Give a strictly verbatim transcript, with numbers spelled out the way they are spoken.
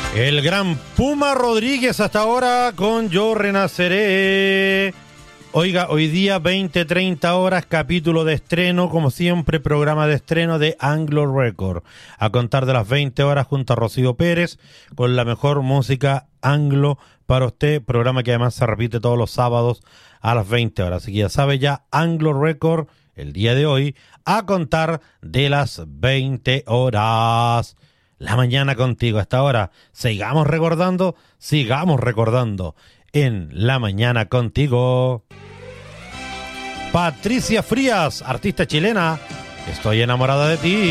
El gran Puma Rodríguez hasta ahora con Yo Renaceré. Oiga, hoy día veinte treinta horas, capítulo de estreno, como siempre, programa de estreno de Anglo Record. A contar de las veinte horas junto a Rocío Pérez, con la mejor música anglo para usted, programa que además se repite todos los sábados a las veinte horas. Así que ya sabe ya, Anglo Record, el día de hoy, a contar de las veinte horas. La mañana contigo hasta ahora. Sigamos recordando, sigamos recordando. En La Mañana Contigo. Patricia Frías, artista chilena. Estoy enamorada de ti.